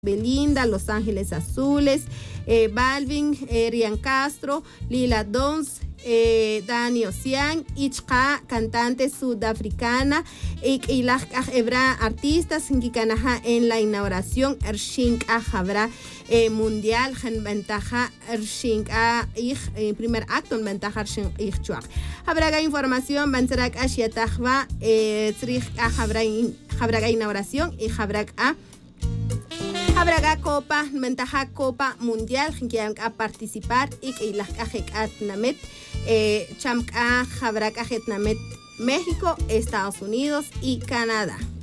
Belinda, Los Ángeles Azules, Balvin, Rian Castro, Lila Dons, Dani Ocean, Ichka, cantante sudafricana, y las hebra artistas en la inauguración, Ershink Habra mundial, en ventaja Ershink primer acto en ventaja Ershink Ichchuak. Habrá información, Bansarak Ashiatahva, Trich Habrá inauguración y Habrá Copa, ventaja Copa Mundial, que a participar y las Namet, Chamka, Habrá Namet, México, Estados Unidos y Canadá.